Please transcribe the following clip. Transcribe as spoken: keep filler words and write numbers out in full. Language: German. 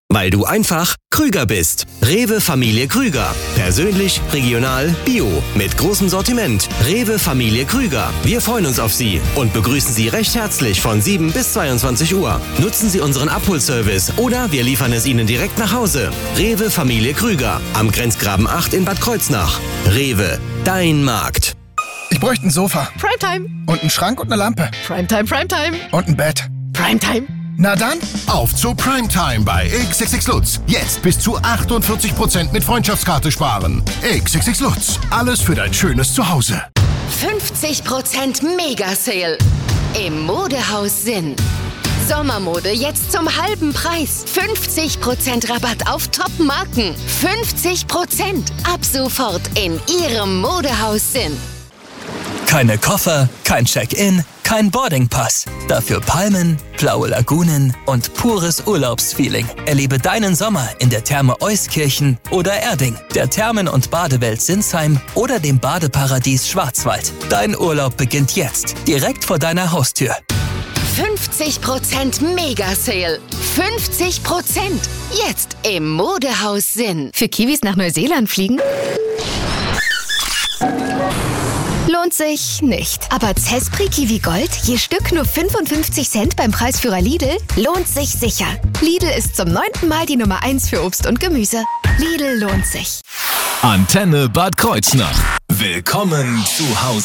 Weil du einfach Krüger bist. Rewe Familie Krüger. Persönlich, regional, bio. Mit großem Sortiment. Rewe Familie Krüger. Wir freuen uns auf Sie und begrüßen Sie recht herzlich von sieben bis zweiundzwanzig Uhr. Nutzen Sie unseren Abholservice oder wir liefern es Ihnen direkt nach Hause. Rewe Familie Krüger. Am Grenzgraben acht in Bad Kreuznach. Rewe, dein Markt. Ich bräuchte ein Sofa. Primetime. Und einen Schrank und eine Lampe. Primetime, Primetime. Und ein Bett. Primetime. Na dann, auf zu Primetime bei X X X Lutz. Jetzt bis zu achtundvierzig Prozent mit Freundschaftskarte sparen. X X X Lutz. Alles für dein schönes Zuhause. fünfzig Prozent Mega-Sale im Modehaus Sinn. Sommermode jetzt zum halben Preis. fünfzig Prozent Rabatt auf Top-Marken. fünfzig Prozent ab sofort in Ihrem Modehaus Sinn. Keine Koffer, kein Check-in, kein Boardingpass. Dafür Palmen, blaue Lagunen und pures Urlaubsfeeling. Erlebe deinen Sommer in der Therme Euskirchen oder Erding, der Thermen- und Badewelt Sinsheim oder dem Badeparadies Schwarzwald. Dein Urlaub beginnt jetzt, direkt vor deiner Haustür. fünfzig Prozent Mega-Sale. fünfzig Prozent. Jetzt im Modehaus Sinn. Für Kiwis nach Neuseeland fliegen? Lohnt sich nicht. Aber Zespri Kiwi Gold, je Stück nur fünfundfünfzig Cent beim Preisführer Lidl, lohnt sich sicher. Lidl ist zum neunten Mal die Nummer eins für Obst und Gemüse. Lidl lohnt sich. Antenne Bad Kreuznach. Willkommen zu Hause.